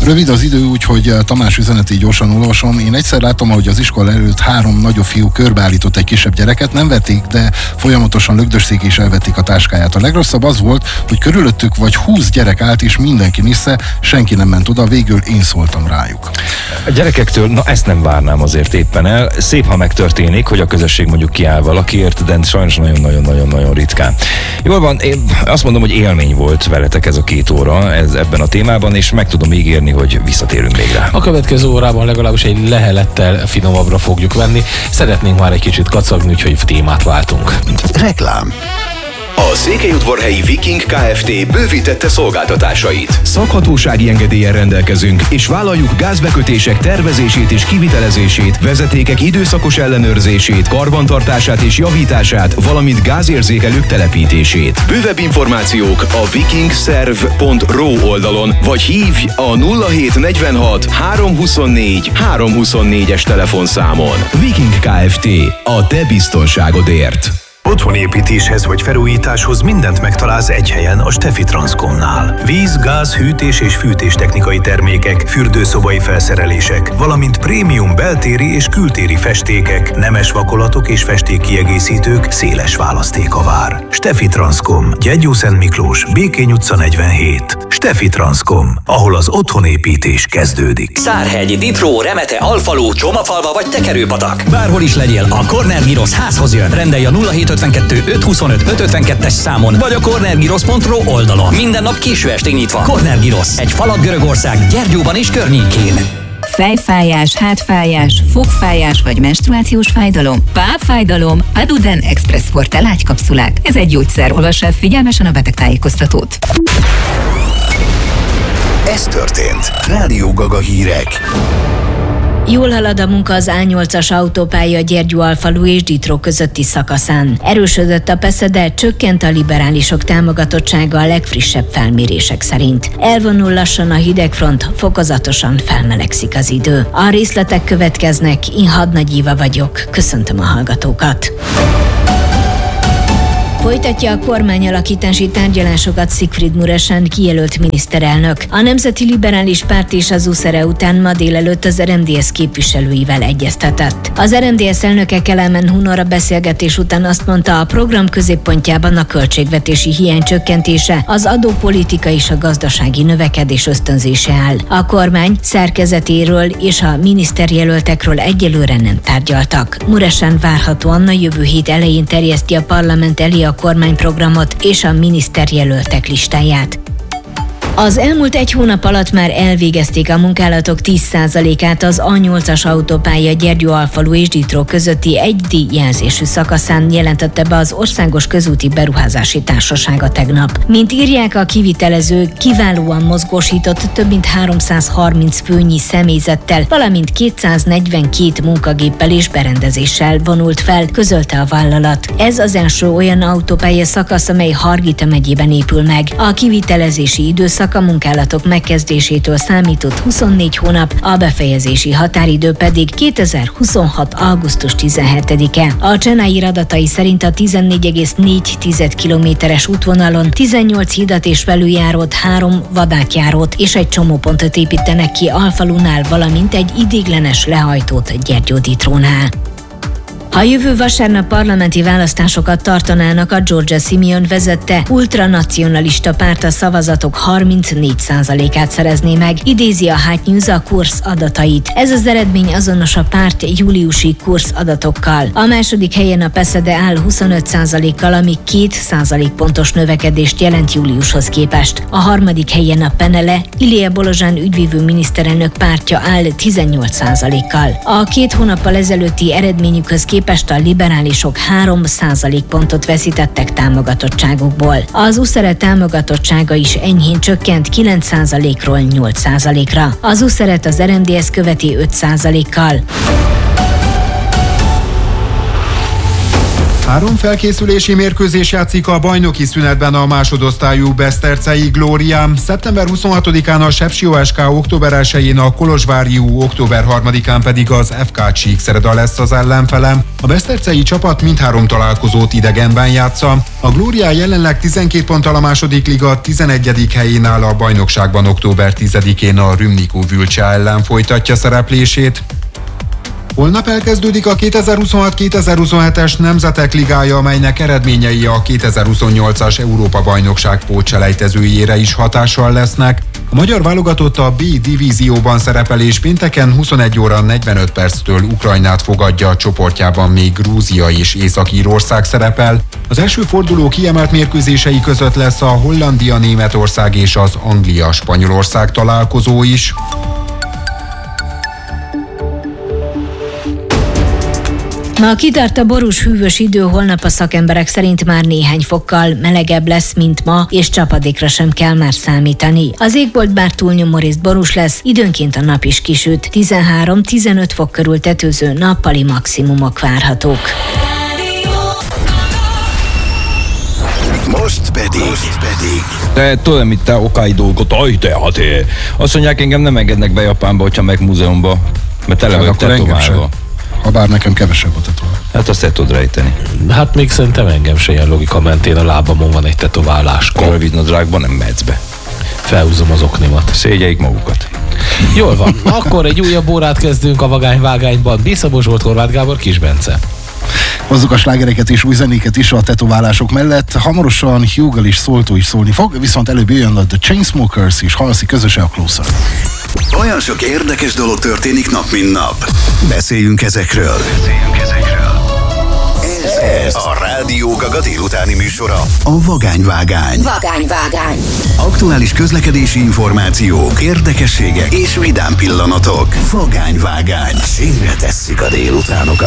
Rövid az idő, úgyhogy Tamás üzenetét gyorsan olvasom. Én egyszer láttam, ahogy az iskola előtt 3 nagyobb fiú körbeállított egy kisebb gyereket, nem vették, de folyamatosan lögdösték és elvették a táskáját. A legrosszabb az volt, hogy körülöttük vagy 20 gyerek állt, és mindenki nisze, senki nem ment oda, végül én szóltam rájuk. A gyerekektől, ezt nem várnám azért éppen el. Szép, ha megtörténik, hogy a közösség mondjuk kiáll valakiért, de sajnos nagyon-nagyon ritkán. Jól van, én azt mondom, hogy élmény volt veletek ez a 2 óra ebben a témában, és meg tudom ígérni, hogy visszatérünk még rá. A következő órában legalábbis egy lehelettel finomabbra fogjuk venni. Szeretnénk már egy kicsit kacagni, úgyhogy témát váltunk. Reklám. A Székelyudvarhelyi Viking Kft. Bővítette szolgáltatásait. Szakhatósági engedéllyel rendelkezünk, és vállaljuk gázbekötések tervezését és kivitelezését, vezetékek időszakos ellenőrzését, karbantartását és javítását, valamint gázérzékelők telepítését. Bővebb információk a vikingserv.ro oldalon, vagy hívj a 0746 324 324-es telefonszámon. Viking Kft. A te biztonságodért. Otthonépítéshez vagy felújításhoz mindent megtalálsz egy helyen, a Steffi Transcomnál. Víz, gáz, hűtés és fűtéstechnikai termékek, fürdőszobai felszerelések, valamint prémium beltéri és kültéri festékek, nemes vakolatok és festékkiegészítők széles választéka vár. Steffi Transcom, Gyegyó-Szent Miklós, Békény utca 47. Steffi Transcom, ahol az otthonépítés kezdődik. Szárhegy, Ditró, Remete, Alfalú, Csomafalva vagy Tekerőpatak. Bárhol is legyél, a Corner Gyrosz házhoz jön. Rendelj a 0752 525 552-es számon, vagy a cornergyrosz.ro oldalon. Minden nap késő estig nyitva. Corner Gyrosz, egy falat Görögország, Gyergyóban és környékén. Fejfájás, hátfájás, fogfájás vagy menstruációs fájdalom, vállfájdalom, Aduden Express Forte lágykapszulák. Ez egy gyógyszer, olvass el figyelmesen a betegtájékoztatót. Ez történt. Rádió Gaga hírek. Jól halad a munka az A8-as autópálya Gyergyó-Alfalu és Ditró közötti szakaszán. Erősödött a PESZE, de csökkent a liberálisok támogatottsága a legfrissebb felmérések szerint. Elvonul lassan a hidegfront, fokozatosan felmelegszik az idő. A részletek következnek, én Hadnagy Éva vagyok. Köszöntöm a hallgatókat! Folytatja a kormányalakítási tárgyalásokat Siegfried Muresan kijelölt miniszterelnök. A Nemzeti Liberális Párt és az USZERE után ma délelőtt az RMDSZ képviselőivel egyeztetett. Az RMDSZ elnöke Kelemen Hunor a beszélgetés után azt mondta, a program középpontjában a költségvetési hiány csökkentése, az adópolitika és a gazdasági növekedés ösztönzése áll. A kormány szerkezetéről és a miniszterjelöltekről egyelőre nem tárgyaltak. Muresan várhatóan a jövő hét elején terjeszti a parlament elé a kormányprogramot és a miniszterjelöltek listáját. Az elmúlt 1 hónap alatt már elvégezték a munkálatok 10%-át az A8-as autópálya Gyergyó-Alfalu és Ditró közötti 1D jelzésű szakaszán, jelentette be az Országos Közúti Beruházási Társasága tegnap. Mint írják, a kivitelező kiválóan mozgósított több mint 330 főnyi személyzettel, valamint 242 munkagéppel és berendezéssel vonult fel, közölte a vállalat. Ez az első olyan autópálya szakasz, amely Hargita megyében épül meg. A kivitelezési időszak a munkálatok megkezdésétől számított 24 hónap, a befejezési határidő pedig 2026. augusztus 17-e. A Csenáir adatai szerint a 14,4 kilométeres útvonalon 18 hidat és felüljárót, 3 vadátjárót és egy csomópontot építenek ki Alfalunál, valamint egy ideiglenes lehajtót Gyergyó-Ditrónál. Ha jövő vasárnap parlamenti választásokat tartanának, a Giorgia Simeon vezette ultranacionalista párt a szavazatok 34%-át szerezné meg, idézi a Hot News a Kursz adatait. Ez az eredmény azonos a párt júliusi Kursz adatokkal. A második helyen a PESZEDE áll 25%-kal, ami 2% pontos növekedést jelent júliushoz képest. A harmadik helyen a Penele, Ilia Bolozsán ügyvívő miniszterelnök pártja áll 18%-kal. A 2 hónappal ezelőtti eredményükhöz képest a liberálisok 3% pontot veszítettek támogatottságukból. Az USZERE támogatottsága is enyhén csökkent 9%-ról 8%-ra. Az USZERE-t az RMDSZ követi 5%-kal. 3 felkészülési mérkőzés játszik a bajnoki szünetben a másodosztályú Besztercei Glóriám. Szeptember 26-án a Sepsi SK, október 1-én a Kolozsvárjú, október 3-án pedig az FK Csíkszereda lesz az ellenfelem. A besztercei csapat mindhárom találkozót idegenben játsza. A Glória jelenleg 12 ponttal a második liga 11. helyén áll, a bajnokságban október 10-én a Rümnikó Vülcse ellen folytatja szereplését. Holnap elkezdődik a 2026-2027-es Nemzetek Ligája, amelynek eredményei a 2028-as Európa-bajnokság pótselejtezőjére is hatással lesznek. A magyar válogatott a B divízióban szerepel, és pénteken 21 óra 45 perctől Ukrajnát fogadja, a csoportjában még Grúzia és Észak-Írország szerepel. Az első forduló kiemelt mérkőzései között lesz a Hollandia-Németország és az Anglia-Spanyolország találkozó is. Ma kitart a borús hűvös idő, holnap a szakemberek szerint már néhány fokkal melegebb lesz, mint ma, és csapadékra sem kell már számítani. Az égbolt bár túlnyomórészt borús lesz, időnként a nap is kisüt, 13-15 fok körül tetőző nappali maximumok várhatók. Most pedig. Te tudom, mit te Hokkaido-got, azt mondják, engem nem engednek be Japánba, hogyha meg múzeumba, mert tele vagyok tetoválva. Habár nekem kevesebb a tetovál. Hát azt el tudod rejteni. Hát még szerintem engem se ilyen logika mentén, a lábamon van egy tetoválás. Rövid nadrágban nem mehetsz be. Felhúzom az oknimat. Szégyeljék magukat. Jól van, akkor egy újabb órát kezdünk a Vagány-vágányban. Bíszabos volt, Horváth Gábor, Kis Bence. Hozzuk a slágereket és új zenéket is a tetoválások mellett. Hamarosan Hugh-gal is szólni fog, viszont előbb jön a The Chainsmokers és Halsey közöse a Closer. Olyan sok érdekes dolog történik nap, mint nap. Beszéljünk ezekről. Ez a Rádió Gaga délutáni műsora, a Vagány-vágány. Vagány-vágány. Aktuális közlekedési információk, érdekességek és vidám pillanatok. Vagány-vágány. Sínre tesszük a délutánokat.